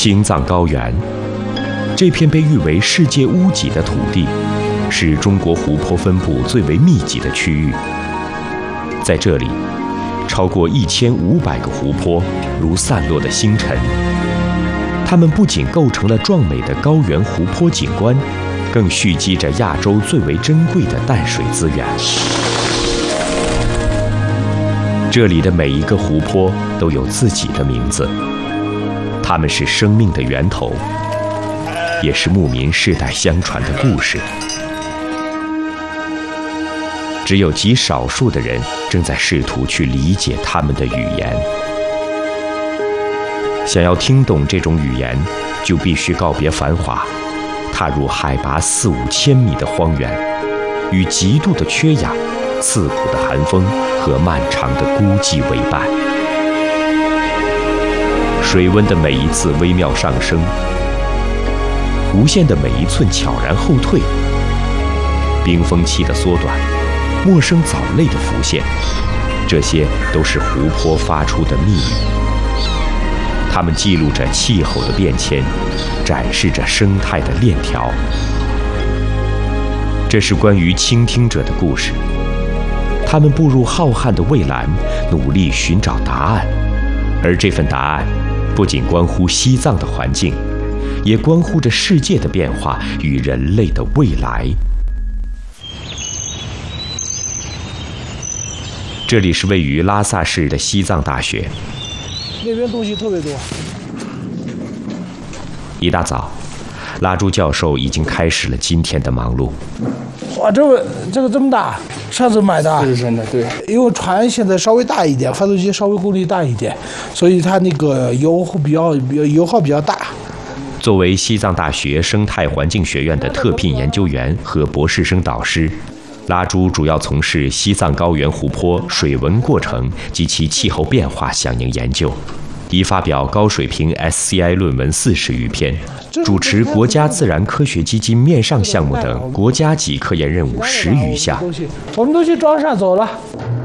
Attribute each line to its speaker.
Speaker 1: 青藏高原，这片被誉为世界屋脊的土地，是中国湖泊分布最为密集的区域。在这里，超过1500个湖泊如散落的星辰，它们不仅构成了壮美的高原湖泊景观，更蓄积着亚洲最为珍贵的淡水资源。这里的每一个湖泊都有自己的名字，它们是生命的源头，也是牧民世代相传的故事。只有极少数的人正在试图去理解他们的语言。想要听懂这种语言，就必须告别繁华，踏入海拔4、5千米的荒原，与极度的缺氧、刺骨的寒风和漫长的孤寂为伴。水温的每一次微妙上升，无限的每一寸悄然后退，冰封期的缩短，陌生藻类的浮现，这些都是湖泊发出的秘密。它们记录着气候的变迁，展示着生态的链条。这是关于倾听者的故事。他们步入浩瀚的蔚蓝，努力寻找答案，而这份答案不仅关乎西藏的环境，也关乎着世界的变化与人类的未来。这里是位于拉萨市的西藏大学。
Speaker 2: 那边东西特别多。
Speaker 1: 一大早，拉朱教授已经开始了今天的忙碌。
Speaker 2: 哇，这个这么大，上次买的。
Speaker 3: 是真的，对。
Speaker 2: 因为船现在稍微大一点，发动机稍微功率大一点，所以它那个油耗比较大。
Speaker 1: 作为西藏大学生态环境学院的特聘研究员和博士生导师，拉朱主要从事西藏高原湖泊水文过程及其气候变化响应研究，已发表高水平 SCI 论文40余篇，主持国家自然科学基金面上项目等国家级科研任务10余项。
Speaker 2: 我们都去装上走了。